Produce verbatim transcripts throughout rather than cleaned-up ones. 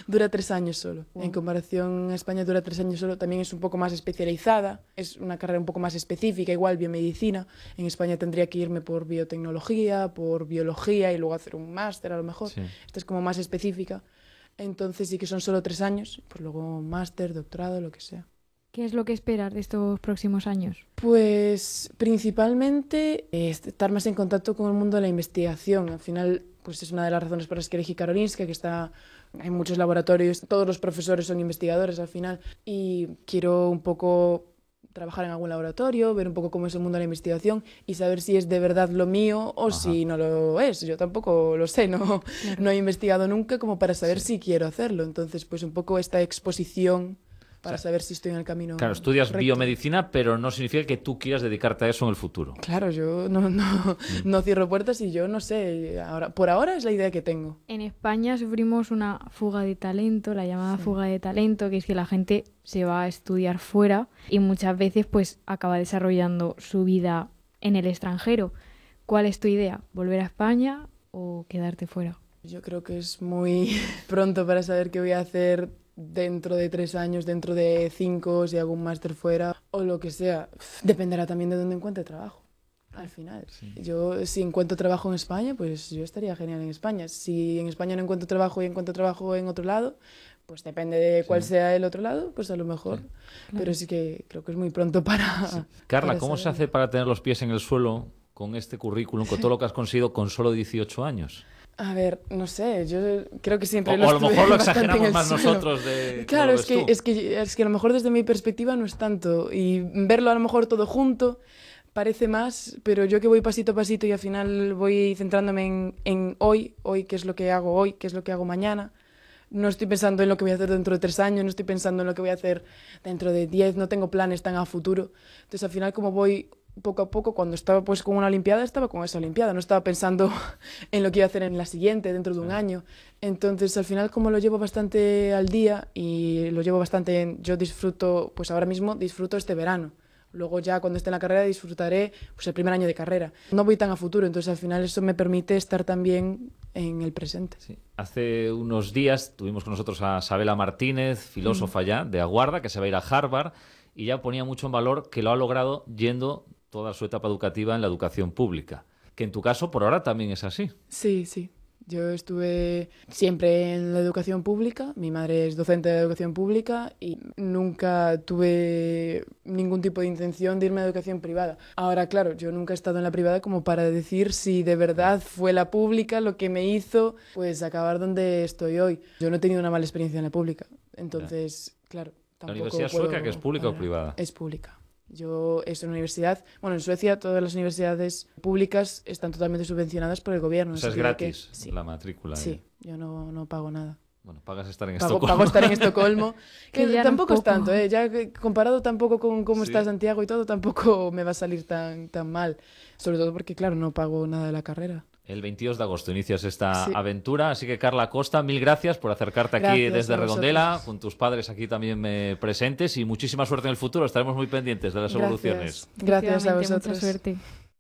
dura tres años solo. Wow. En comparación a España dura tres años solo. También es un poco más especializada, es una carrera un poco más específica, igual biomedicina. En España tendría que irme por biotecnología, por biología y luego hacer un máster a lo mejor. Sí. Esta es como más específica. Entonces sí que son solo tres años, pues luego máster, doctorado, lo que sea. ¿Qué es lo que esperas de estos próximos años? Pues principalmente eh, estar más en contacto con el mundo de la investigación. Al final, pues es una de las razones por las que elegí Karolinska, que está hay muchos laboratorios, todos los profesores son investigadores al final, y quiero un poco trabajar en algún laboratorio, ver un poco cómo es el mundo de la investigación y saber si es de verdad lo mío o Ajá. si no lo es. Yo tampoco lo sé, no, Claro. no he investigado nunca como para saber Sí. si quiero hacerlo. Entonces, pues un poco esta exposición para O sea, saber si estoy en el camino. Claro, estudias correcto. biomedicina, pero no significa que tú quieras dedicarte a eso en el futuro. Claro, yo no, no, no cierro puertas y yo no sé. Ahora, por ahora es la idea que tengo. En España sufrimos una fuga de talento, la llamada Sí. fuga de talento, que es que la gente se va a estudiar fuera y muchas veces pues acaba desarrollando su vida en el extranjero. ¿Cuál es tu idea? ¿Volver a España o quedarte fuera? Yo creo que es muy pronto para saber qué voy a hacer dentro de tres años, dentro de cinco, si hago un máster fuera o lo que sea. Dependerá también de dónde encuentre trabajo. Al final, Sí. yo si encuentro trabajo en España, pues yo estaría genial en España. Si en España no encuentro trabajo y encuentro trabajo en otro lado, pues depende de cuál Sí. sea el otro lado, pues a lo mejor. Sí. Pero sí que creo que es muy pronto para... Sí. Carla, para ¿cómo se saberlo. hace para tener los pies en el suelo con este currículum, con todo lo que has conseguido con solo dieciocho años? A ver, no sé, yo creo que siempre O, lo o a lo estuve mejor lo bastante en exageramos el más suelo. nosotros de Claro, cómo es lo ves que, tú. es, que, es que a lo mejor desde mi perspectiva no es tanto. Y verlo a lo mejor todo junto parece más, pero yo que voy pasito a pasito y al final voy centrándome en, en hoy, hoy, qué es lo que hago hoy, qué es lo que hago mañana. No estoy pensando en lo que voy a hacer dentro de tres años, no estoy pensando en lo que voy a hacer dentro de diez, no tengo planes tan a futuro. Entonces al final como voy poco a poco, cuando estaba pues con una olimpiada, estaba con esa olimpiada, no estaba pensando en lo que iba a hacer en la siguiente, dentro de un Sí. año. Entonces al final como lo llevo bastante al día y lo llevo bastante en, yo disfruto, pues ahora mismo disfruto este verano. Luego ya cuando esté en la carrera disfrutaré pues el primer año de carrera. No voy tan a futuro, entonces al final eso me permite estar también en el presente. Sí. Hace unos días tuvimos con nosotros a Sabela Martínez, filósofa ya, de Aguarda, que se va a ir a Harvard, y ya ponía mucho en valor que lo ha logrado yendo toda su etapa educativa en la educación pública. Que en tu caso, por ahora, también es así. Sí, sí. Yo estuve siempre en la educación pública, mi madre es docente de educación pública y nunca tuve ningún tipo de intención de irme a educación privada. Ahora, claro, yo nunca he estado en la privada como para decir si de verdad fue la pública lo que me hizo pues acabar donde estoy hoy. Yo no he tenido una mala experiencia en la pública, entonces, claro, ¿La tampoco universidad puedo sueca, que es pública o valorar. privada? Es pública. Yo, es una universidad, bueno, en Suecia todas las universidades públicas están totalmente subvencionadas por el gobierno. O sea, es así que- gratis sí, la matrícula. sí, ¿eh? yo no, no pago nada. Bueno, pagas estar en Pago, Estocolmo. pago estar en Estocolmo, Que que ya no tampoco es es poco. tanto, ¿eh? Ya que comparado tampoco con cómo Sí. está Santiago y todo, tampoco me va a salir tan, tan mal. Sobre todo porque, claro, no pago nada de la carrera. El veintidós de agosto inicias esta Sí. aventura, así que Carla Costa, mil gracias por acercarte aquí Gracias desde a Redondela, vosotros. con tus padres aquí también eh, presentes, y muchísima suerte en el futuro, estaremos muy pendientes de las evoluciones. Gracias, gracias a Efectivamente, vosotros. Mucha suerte.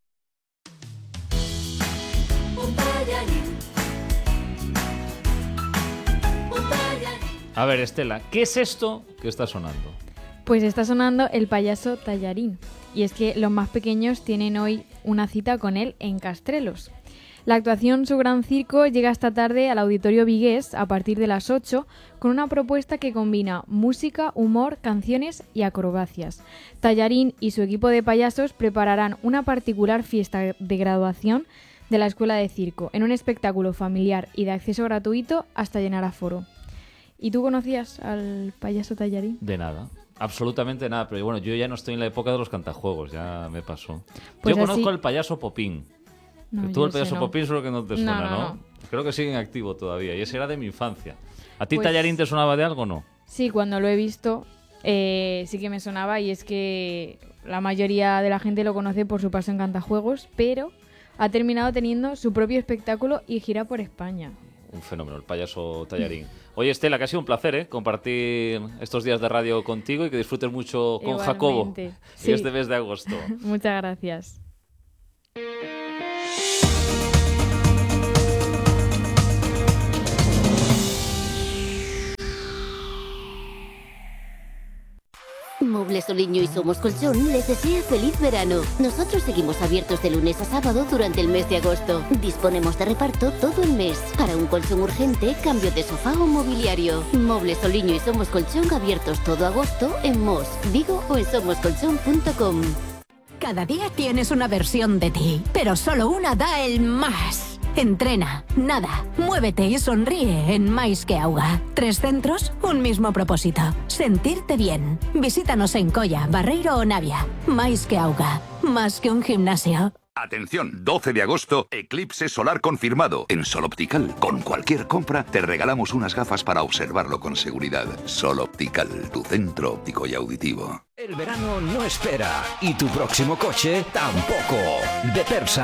A ver, Estela, ¿qué es esto que está sonando? Pues está sonando el payaso Tallarín. Y es que los más pequeños tienen hoy una cita con él en Castrelos. La actuación Su Gran Circo llega esta tarde al Auditorio Vigués a partir de las ocho con una propuesta que combina música, humor, canciones y acrobacias. Tallarín y su equipo de payasos prepararán una particular fiesta de graduación de la Escuela de Circo en un espectáculo familiar y de acceso gratuito hasta llenar aforo. ¿Y tú conocías al payaso Tallarín? De nada, absolutamente nada, pero bueno, yo ya no estoy en la época de los cantajuegos, ya me pasó. Pues yo así- conozco al payaso Popín. No, Tú yo el payaso sé, no. Popín seguro que no te No, suena, no, ¿no? no. Creo que sigue en activo todavía, y ese era de mi infancia. ¿A ti Pues- Tallarín te sonaba de algo o no? Sí, cuando lo he visto eh, sí que me sonaba y es que la mayoría de la gente lo conoce por su paso en Cantajuegos, pero ha terminado teniendo su propio espectáculo y gira por España. Un fenómeno, el payaso Tallarín. Oye, Estela, que ha sido un placer, ¿eh? Compartir estos días de radio contigo y que disfrutes mucho con Igualmente. Jacobo Sí. en este mes de agosto. Muchas gracias. Muebles Soliño y Somos Colchón les desea feliz verano. Nosotros seguimos abiertos de lunes a sábado durante el mes de agosto. Disponemos de reparto todo el mes. Para un colchón urgente, cambio de sofá o mobiliario. Muebles Soliño y Somos Colchón abiertos todo agosto en Mos, Vigo o en somos colchón punto com. Cada día tienes una versión de ti, pero solo una da el más. Entrena, nada, muévete y sonríe en Mais que Auga. Tres centros, un mismo propósito. Sentirte bien. Visítanos en Colla, Barreiro o Navia. Mais que Auga. Más que un gimnasio. Atención, doce de agosto, eclipse solar confirmado. En Sol Optical, con cualquier compra, te regalamos unas gafas para observarlo con seguridad. Sol Optical, tu centro óptico y auditivo. El verano no espera y tu próximo coche tampoco. De Persa